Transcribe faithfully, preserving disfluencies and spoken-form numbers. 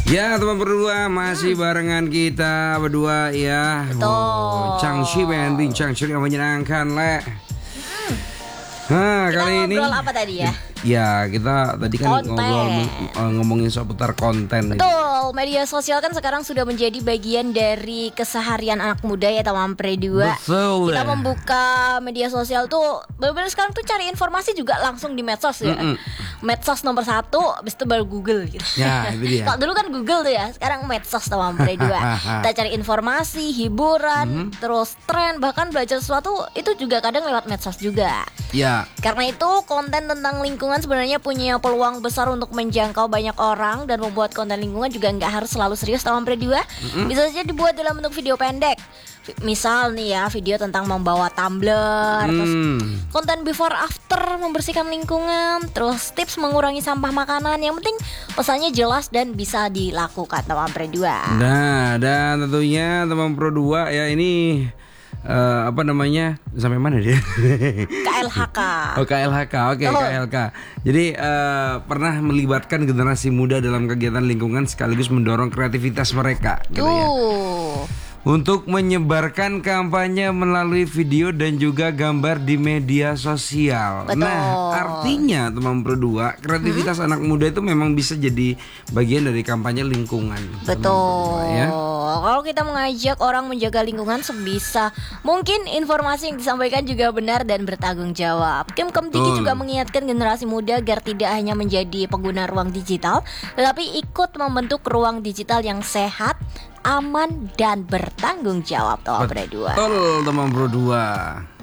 Ya teman berdua masih hmm. barengan kita berdua ya. Betul. Oh, Changshi Ben bincang ceria menyenangkan le. Hmm. Nah, kita kali ini ngobrol apa tadi ya? Ya kita tadi kan konten. ngobrol uh, ngomongin seputar konten. Betul, media sosial kan sekarang sudah menjadi bagian dari keseharian anak muda ya teman Predua. Betul. Kita membuka media sosial tuh benar-benar sekarang tuh cari informasi juga langsung di medsos ya. Mm-mm. Medsos nomor satu, habis itu baru Google gitu. Ya, itu dia. Kalau dulu kan Google tuh ya, sekarang medsos teman Predua. Kita cari informasi, hiburan, mm-hmm. terus tren, bahkan belajar sesuatu itu juga kadang lewat medsos juga. Ya. Karena itu konten tentang lingkungan sebenarnya punya peluang besar untuk menjangkau banyak orang, dan membuat konten lingkungan juga nggak harus selalu serius teman Predua. Mm-hmm. Bisa saja dibuat dalam bentuk video pendek. Misal nih ya, video tentang membawa tumbler, mm. terus konten before after membersihkan lingkungan, terus tips mengurangi sampah makanan. Yang penting pesannya jelas dan bisa dilakukan teman Predua. Nah, dan tentunya teman Pro dua ya ini Uh, apa namanya sampai mana dia? K L H K. Oh K L H K, oke okay, oh. K L K. Jadi uh, pernah melibatkan generasi muda dalam kegiatan lingkungan sekaligus mendorong kreativitas mereka, gitu ya. Untuk menyebarkan kampanye melalui video dan juga gambar di media sosial. Betul. Nah, artinya teman Pro dua, kreativitas hmm? anak muda itu memang bisa jadi bagian dari kampanye lingkungan. Betul. Dua, ya. Kalau kita mengajak orang menjaga lingkungan sebisa mungkin informasi yang disampaikan juga benar dan bertanggung jawab. Kim Kemdiki juga mengingatkan generasi muda agar tidak hanya menjadi pengguna ruang digital, tetapi ikut membentuk ruang digital yang sehat, aman dan bertanggung jawab teman Pro dua. Betul teman Pro dua.